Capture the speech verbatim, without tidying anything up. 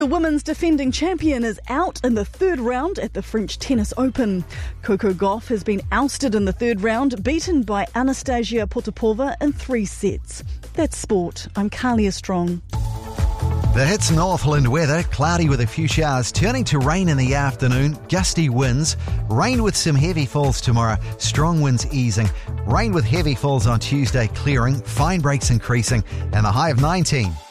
The women's defending champion is out in the third round at the French Tennis Open. Coco Gauff has been ousted in the third round, beaten by Anastasia Potapova in three sets. That's sport. I'm Kalia Strong. The hits Northland weather, cloudy with a few showers, turning to rain in the afternoon, gusty winds, rain with some heavy falls tomorrow, strong winds easing, rain with heavy falls on Tuesday clearing, fine breaks increasing, and a high of nineteen.